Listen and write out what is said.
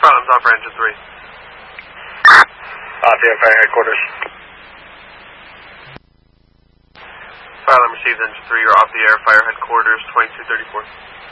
Problems off for engine 3. Off the air fire headquarters. Fire alarm received, engine 3, you're off the air, fire headquarters, 2234.